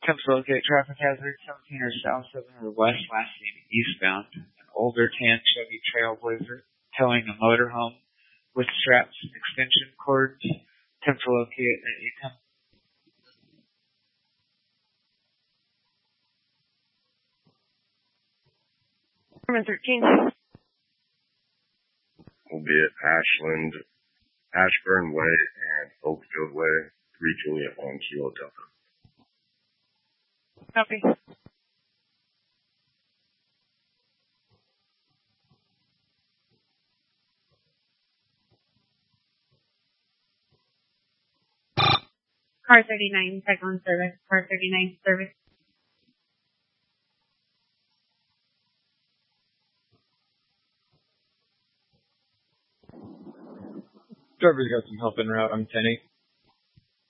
Attempt to locate traffic hazard, 17 or south, 7 or west, last seen eastbound. An older tan Chevy Trailblazer towing a motorhome with straps and extension cords. Attempt to locate at 810. 13. Will be at Ashburn Way and Oakfield Way, 3 Juliet 1 Kilo Delta. Copy. Car 39, Cyclone service. Car 39 service. Driver's got some help en route. I'm 10-8.